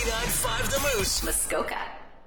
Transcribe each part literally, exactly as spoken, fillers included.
ninety-nine point five The Moose, Muskoka.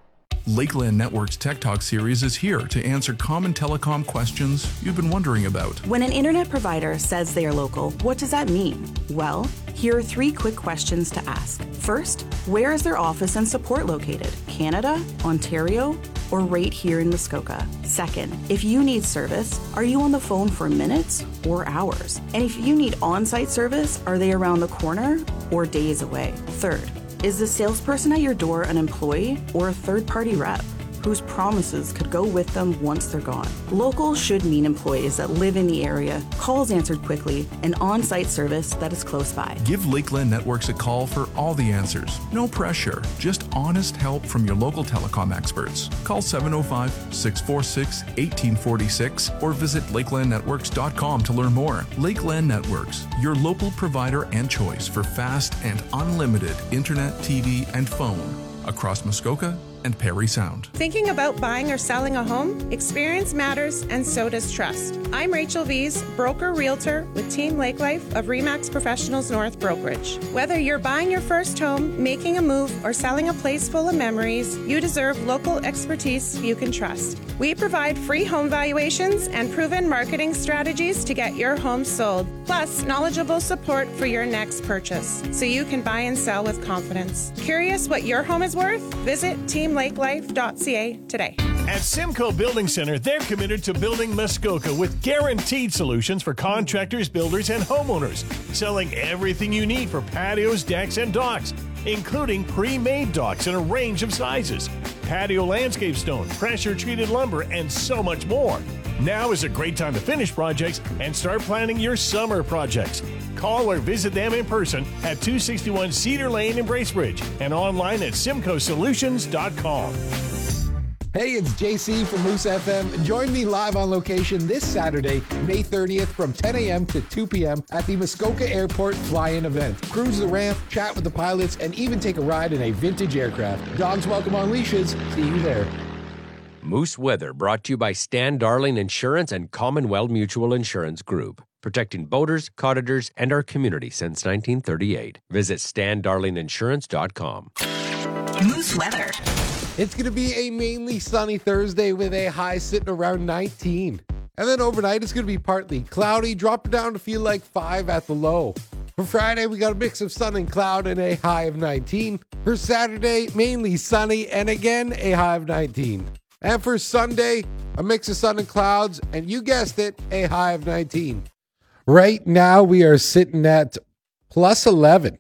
Lakeland Network's Tech Talk series is here to answer common telecom questions you've been wondering about. When an internet provider says they are local, what does that mean? Well, here are three quick questions to ask. First, where is their office and support located? Canada, Ontario, or right here in Muskoka? Second, if you need service, are you on the phone for minutes or hours? And if you need on-site service, are they around the corner or days away? Third, is the salesperson at your door an employee or a third-party rep whose promises could go with them once they're gone? Local should mean employees that live in the area, calls answered quickly, and on-site service that is close by. Give Lakeland Networks a call for all the answers. No pressure, just honest help from your local telecom experts. Call seven oh five, six four six, one eight four six or visit lakeland networks dot com to learn more. Lakeland Networks, your local provider and choice for fast and unlimited internet, T V, and phone across Muskoka and Parry Sound. Thinking about buying or selling a home? Experience matters, and so does trust. I'm Rachel Vies, broker realtor with Team Lake Life of Remax Professionals North Brokerage. Whether you're buying your first home, making a move, or selling a place full of memories, you deserve local expertise you can trust. We provide free home valuations and proven marketing strategies to get your home sold, plus knowledgeable support for your next purchase, so you can buy and sell with confidence. Curious what your home is worth? Visit team lake life dot c a today. At Simcoe Building Center, they're committed to building Muskoka with guaranteed solutions for contractors, builders, and homeowners, selling everything you need for patios, decks, and docks, including pre-made docks in a range of sizes, patio landscape stone, pressure-treated lumber, and so much more. Now is a great time to finish projects and start planning your summer projects. Call or visit them in person at two sixty-one Cedar Lane in Bracebridge and online at simcoe solutions dot com. Hey, it's J C from Moose F M. Join me live on location this Saturday, May thirtieth from ten a.m. to two p.m. at the Muskoka Airport Fly-In event. Cruise the ramp, chat with the pilots, and even take a ride in a vintage aircraft. Dogs welcome on leashes. See you there. Moose Weather brought to you by Stan Darling Insurance and Commonwealth Mutual Insurance Group. Protecting boaters, cottagers, and our community since nineteen thirty-eight. Visit stan darling insurance dot com. Moose Weather. It's going to be a mainly sunny Thursday with a high sitting around nineteen. And then overnight, it's going to be partly cloudy, dropping down to feel like five at the low. For Friday, we got a mix of sun and cloud and a high of nineteen. For Saturday, mainly sunny and again a high of nineteen. And for Sunday, a mix of sun and clouds, and you guessed it, a high of nineteen. Right now, we are sitting at plus eleven.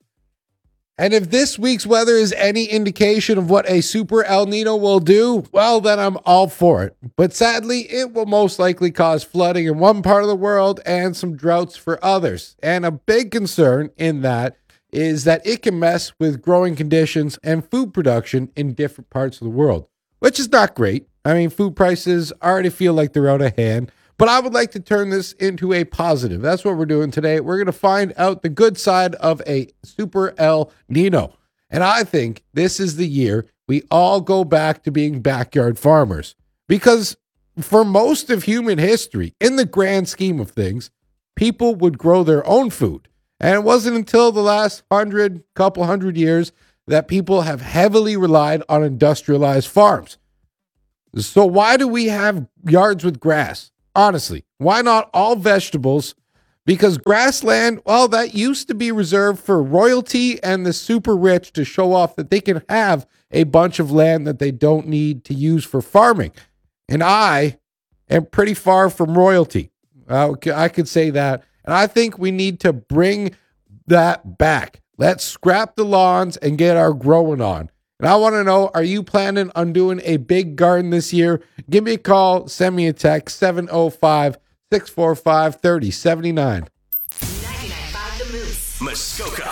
And if this week's weather is any indication of what a super El Nino will do, well, then I'm all for it. But sadly, it will most likely cause flooding in one part of the world and some droughts for others. And a big concern in that is that it can mess with growing conditions and food production in different parts of the world, which is not great. I mean, food prices already feel like they're out of hand. But I would like to turn this into a positive. That's what we're doing today. We're going to find out the good side of a super El Nino. And I think this is the year we all go back to being backyard farmers. Because for most of human history, in the grand scheme of things, people would grow their own food. And it wasn't until the last hundred, couple hundred years that people have heavily relied on industrialized farms. So why do we have yards with grass? Honestly, why not all vegetables? Because grassland, well, that used to be reserved for royalty and the super rich to show off that they can have a bunch of land that they don't need to use for farming. And I am pretty far from royalty. Uh, I could say that. And I think we need to bring that back. Let's scrap the lawns and get our growing on. And I want to know, are you planning on doing a big garden this year? Give me a call, send me a text, seven oh five, six four five, three oh seven nine. ninety-nine point five The Moose, Muskoka.